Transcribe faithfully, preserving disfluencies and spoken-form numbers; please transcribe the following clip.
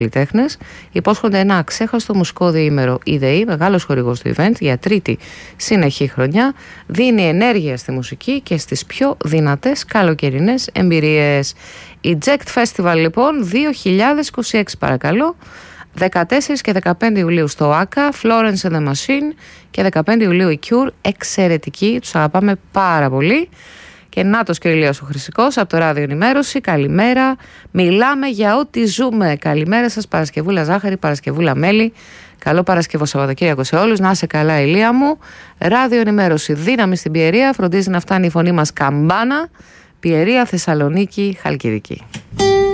καλλιτέχνες υπόσχονται ένα αξέχαστο μουσικό διήμερο. Η ΔΕΗ, μεγάλος χορηγός του event, για τρίτη συνεχή χρονιά, δίνει ενέργεια στη μουσική και στις πιο δυνατές καλοκαιρινές εμπειρίες. Η Ject Festival λοιπόν δύο χιλιάδες είκοσι έξι, παρακαλώ, δεκατέσσερις και δεκαπέντε Ιουλίου στο ΆΚΑ, Florence and the Machine, και δεκαπέντε Ιουλίου η Cure. Εξαιρετική, τους αγαπάμε πάρα πολύ. Και νάτος και ο Ηλίας ο Χρυσικός από το Ράδιο Ενημέρωση. Καλημέρα. Μιλάμε για ό,τι ζούμε. Καλημέρα σας, Παρασκευούλα Ζάχαρη, Παρασκευούλα Μέλη. Καλό Παρασκευό Σαββατοκύριακο σε όλους. Να είσαι καλά, Ηλία μου. Ράδιο Ενημέρωση. Δύναμη στην Πιερία. Φροντίζει να φτάνει η φωνή μας καμπάνα. Πιερία, Θεσσαλονίκη, Χαλκιδική.